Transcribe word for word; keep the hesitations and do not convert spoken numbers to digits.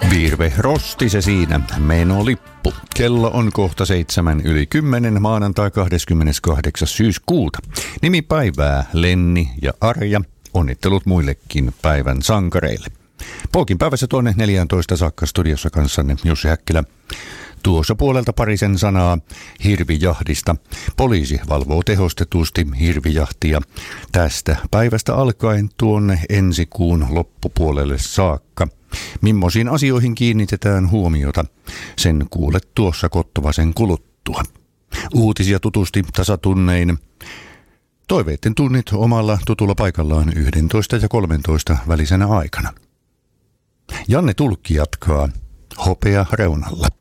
Virve rosti se siinä, menolippu. Kello on kohta seitsemän yli kymmenen, maanantai kahdeskymmeneskahdeksas syyskuuta. Nimipäivää Lenni ja Arja. Onnittelut muillekin päivän sankareille. Polkin päivässä tuonne neljätoista saakka studiossa kanssanne Jussi Häkkilä. Tuossa puolelta parisen sanaa hirvijahdista. Poliisi valvoo tehostetusti hirvijahtia tästä päivästä alkaen tuonne ensi kuun loppupuolelle saakka. Mimmoisiin asioihin kiinnitetään huomiota, sen kuulet tuossa Kottovasen kuluttua. Uutisia tutusti tasatunnein. Toiveitten tunnit omalla tutulla paikallaan yksitoista ja kolmetoista välisenä aikana. Janne Tulkki jatkaa hopea reunalla.